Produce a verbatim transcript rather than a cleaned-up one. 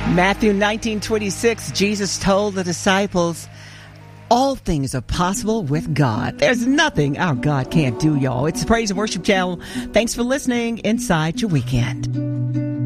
Matthew nineteen twenty-six, Jesus told the disciples, all things are possible with God. There's nothing our God can't do, y'all. It's the Praise and Worship Channel. Thanks for listening inside your weekend.